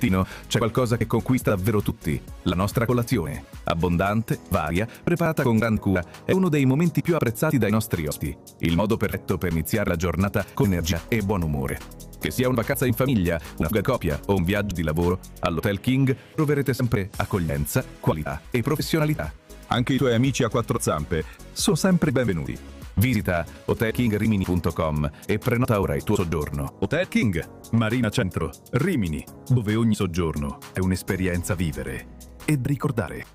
mattino c'è qualcosa che conquista davvero tutti: la nostra colazione. Abbondante, varia, preparata con gran cura, è uno dei momenti più apprezzati dai nostri ospiti. Il modo perfetto per iniziare la giornata con energia e buon umore. Che sia una vacanza in famiglia, una fuga coppia o un viaggio di lavoro, all'Hotel King troverete sempre accoglienza, qualità e professionalità. Anche i tuoi amici a quattro zampe sono sempre benvenuti. Visita hotelkingrimini.com e prenota ora il tuo soggiorno. Hotel King, Marina Centro, Rimini, dove ogni soggiorno è un'esperienza vivere e ricordare.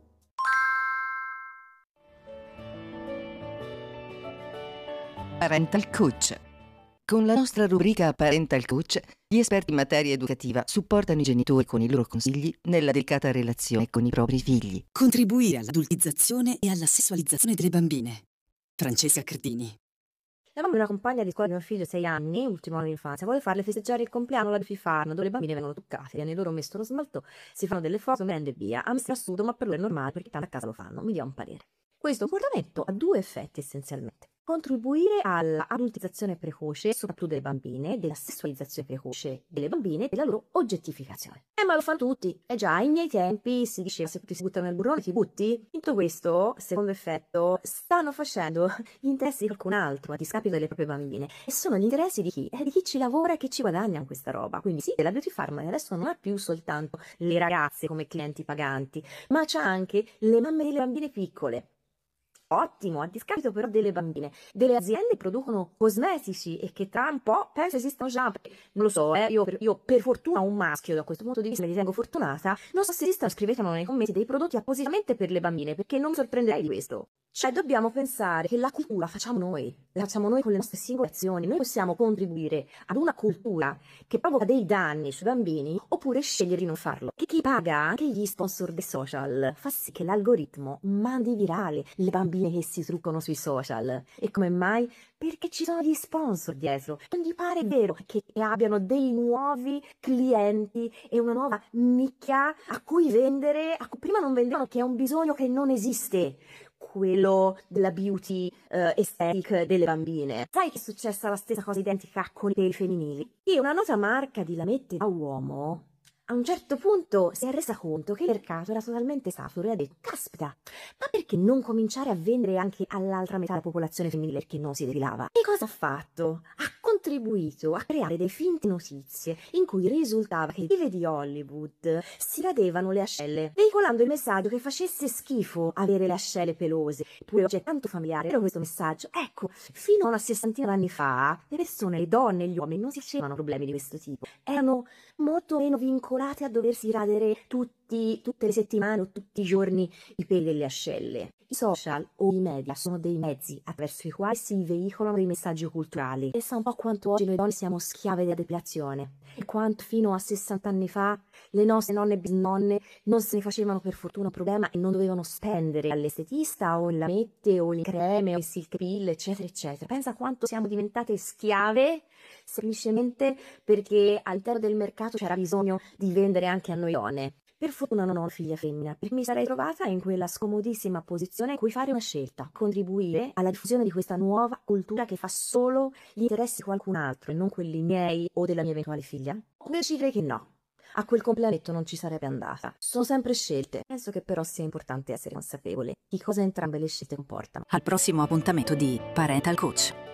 Parental Coach. Con la nostra rubrica Parental Coach, gli esperti in materia educativa supportano i genitori con i loro consigli nella delicata relazione con i propri figli. Contribuire all'adultizzazione e alla sessualizzazione delle bambine. Francesca Cardini. La mamma di una compagna di scuola di mio figlio, 6 anni, ultimo anno di infanzia, vuole farle festeggiare il compleanno alla Fifarno, dove le bambine vengono toccate, viene loro messo lo smalto, si fanno delle foto, merende e via. A me sta assurdo, ma per loro è normale perché tanto a casa lo fanno. Mi dia un parere. Questo comportamento ha due effetti essenzialmente: contribuire all'adultizzazione precoce, soprattutto delle bambine, della sessualizzazione precoce delle bambine e della loro oggettificazione. Ma lo fanno tutti. Già, ai miei tempi si diceva: se ti si buttano nel burrone ti butti. In tutto questo, secondo effetto, stanno facendo gli interessi di qualcun altro a discapito delle proprie bambine. E sono gli interessi di chi? Di chi ci lavora e che ci guadagna in questa roba. Quindi sì, la Beauty Farm adesso non ha più soltanto le ragazze come clienti paganti, ma c'ha anche le mamme delle bambine piccole. Ottimo, a discapito però delle bambine. Delle aziende che producono cosmetici e che tra un po' penso esistano già, non lo so, io per fortuna ho un maschio, da questo punto di vista mi ritengo fortunata. Non so se esistono, scrivetemelo nei commenti, dei prodotti appositamente per le bambine, perché non mi sorprenderei di questo. Cioè, dobbiamo pensare che la cultura la facciamo noi con le nostre singole azioni. Noi possiamo contribuire ad una cultura che provoca dei danni sui bambini, oppure scegliere di non farlo. Che chi paga, anche gli sponsor dei social, fa sì che l'algoritmo mandi virale le bambine che si truccano sui social. E come mai? Perché ci sono gli sponsor dietro. Non gli pare vero che abbiano dei nuovi clienti e una nuova nicchia a cui vendere, a cui prima non vendevano, che è un bisogno che non esiste, quello della beauty aesthetic delle bambine. Sai che è successa la stessa cosa identica con i peli femminili? Che una nota marca di lamette da uomo a un certo punto si è resa conto che il mercato era totalmente saturo e ha detto: caspita, ma perché non cominciare a vendere anche all'altra metà della popolazione femminile che non si depilava? E cosa ha fatto? Ha contribuito a creare delle finte notizie in cui risultava che le dive di Hollywood si radevano le ascelle, veicolando il messaggio che facesse schifo avere le ascelle pelose. Eppure oggi è tanto familiare, era questo messaggio. Ecco, fino a una sessantina d'anni fa le persone, le donne e gli uomini non si facevano problemi di questo tipo, erano molto meno vincolate a doversi radere tutte le settimane o tutti i giorni i peli delle ascelle. I social o i media sono dei mezzi attraverso i quali si veicolano dei messaggi culturali. E sa un po' quanto oggi noi donne siamo schiave della depilazione e quanto fino a 60 anni fa le nostre nonne e bisnonne non se ne facevano per fortuna un problema e non dovevano spendere all'estetista o in lamette o in creme o in silk pill, eccetera eccetera. Pensa quanto siamo diventate schiave semplicemente perché all'interno del mercato c'era bisogno di vendere anche a noi donne. Per fortuna non ho una figlia femmina, perché mi sarei trovata in quella scomodissima posizione in cui fare una scelta: contribuire alla diffusione di questa nuova cultura che fa solo gli interessi di qualcun altro e non quelli miei o della mia eventuale figlia, o decidere che no, a quel compleanetto non ci sarebbe andata. Sono sempre scelte. Penso che però sia importante essere consapevole di cosa entrambe le scelte comportano. Al prossimo appuntamento di Parental Coach.